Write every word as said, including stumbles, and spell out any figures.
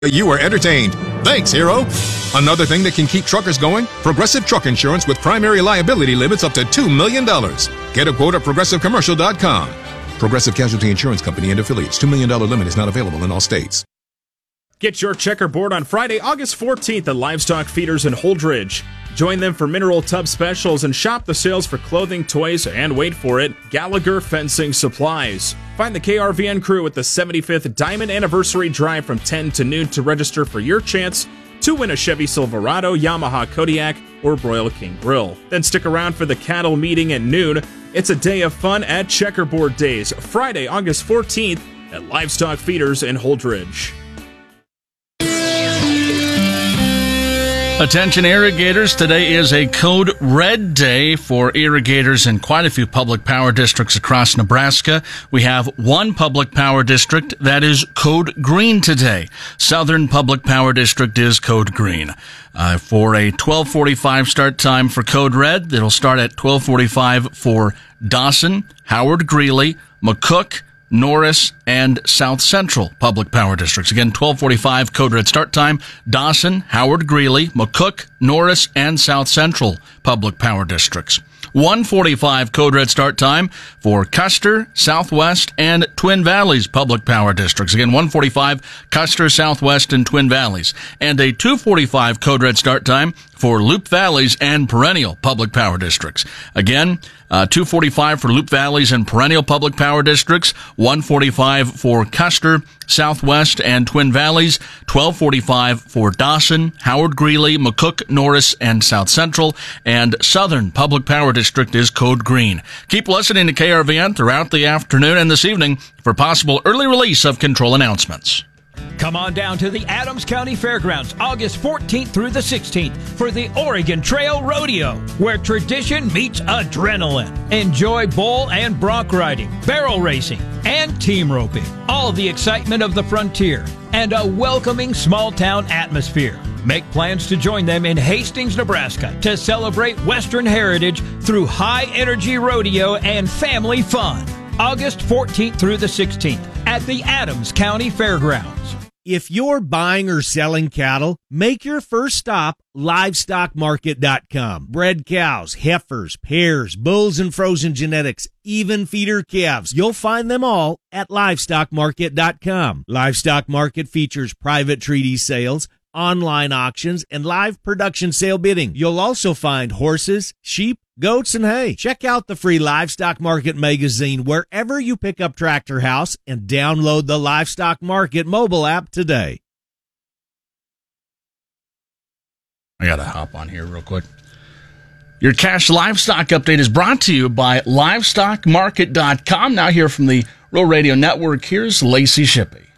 You were entertained. Thanks, Hero. Another thing that can keep truckers going? Progressive Truck Insurance with primary liability limits up to two million dollars. Get a quote at progressive commercial dot com. Progressive Casualty Insurance Company and affiliates. two million dollars limit is not available in all states. Get your checkerboard on Friday, August fourteenth at Livestock Feeders in Holdridge. Join them for mineral tub specials and shop the sales for clothing, toys, and wait for it, Gallagher Fencing Supplies. Find the K R V N crew at the seventy-fifth Diamond Anniversary Drive from ten to noon to register for your chance to win a Chevy Silverado, Yamaha Kodiak, or Royal King Grill. Then stick around for the cattle meeting at noon. It's a day of fun at Checkerboard Days, Friday, August fourteenth at Livestock Feeders in Holdridge. Attention irrigators, today is a code red day for irrigators in quite a few public power districts across Nebraska. We have one public power district that is code green today. Southern Public Power District is code green. Uh, for a twelve forty-five start time for code red, it'll start at twelve forty-five for Dawson, Howard Greeley, McCook, Norris, and South Central Public Power Districts. Again, twelve forty-five code red start time. Dawson, Howard Greeley, McCook, Norris, and South Central Public Power Districts. one forty-five code red start time for Custer, Southwest, and Twin Valleys Public Power Districts. Again, one forty-five, Custer, Southwest, and Twin Valleys. And a two forty-five code red start time for Loup Valleys and Perennial Public Power Districts. Again, uh, two forty-five for Loup Valleys and Perennial Public Power Districts, one forty-five for Custer, Southwest, and Twin Valleys, twelve forty-five for Dawson, Howard Greeley, McCook, Norris, and South Central, and Southern Public Power District is code green. Keep listening to K R V N throughout the afternoon and this evening for possible early release of control announcements. Come on down to the Adams County Fairgrounds August fourteenth through the sixteenth for the Oregon Trail Rodeo, where tradition meets adrenaline. Enjoy bull and bronc riding, barrel racing, and team roping. All the excitement of the frontier and a welcoming small-town atmosphere. Make plans to join them in Hastings, Nebraska to celebrate Western heritage through high-energy rodeo and family fun. August fourteenth through the sixteenth at the Adams County Fairgrounds. If you're buying or selling cattle, make your first stop livestock market dot com. Bred cows, heifers, pairs, bulls and frozen genetics, even feeder calves. You'll find them all at livestock market dot com. Livestock Market features private treaty sales, online auctions, and live production sale bidding. You'll also find horses, sheep, goats, and hay. Check out the free Livestock Market magazine wherever you pick up Tractor House and download the Livestock Market mobile app today. I gotta hop on here real quick. Your cash livestock update is brought to you by livestock market dot com. Now here from the Rural Radio Network, here's Lacey Shippey.